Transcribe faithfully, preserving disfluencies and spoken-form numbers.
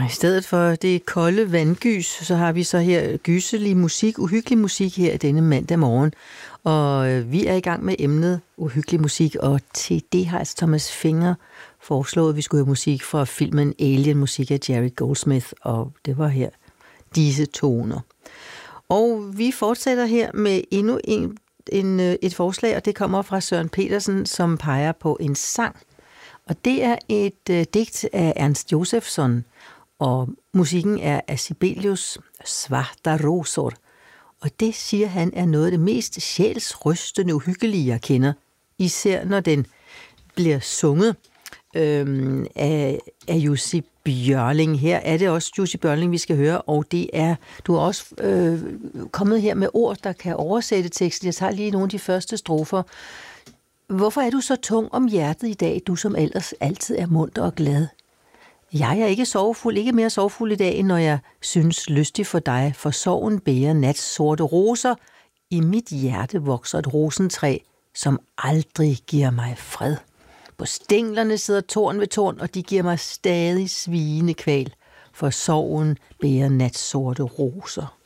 Og i stedet for det kolde vandgys, så har vi så her gyselig musik, uhyggelig musik her denne mandag morgen. Og vi er i gang med emnet uhyggelig musik, og til det har altså Thomas Finger foreslået, at vi skulle have musik fra filmen Alien, musik af Jerry Goldsmith, og det var her disse toner. Og vi fortsætter her med endnu en, en, et forslag, og det kommer fra Søren Petersen, som peger på en sang. Og det er et uh, digt af Ernst Josephson, og musikken er af Sibelius Svarta Rosor. Og det, siger han, er noget af det mest sjælsrystende uhyggelige, jeg kender. Især når den bliver sunget øhm, af, af Jussi Bjørling. Her er det også Jussi Bjørling, vi skal høre, og det er, du er også øh, kommet her med ord, der kan oversætte teksten. Jeg tager lige nogle af de første strofer. Hvorfor er du så tung om hjertet i dag, du som ellers altid er munter og glad? Jeg er ikke sorgfuld, ikke mere sorgfuld i dag, når jeg synes lystig for dig, for sorgen bærer nats sorte roser. I mit hjerte vokser et rosentræ, som aldrig giver mig fred. På stænglerne sidder torn ved torn, og de giver mig stadig svigende kval, for sorgen bærer nats sorte roser.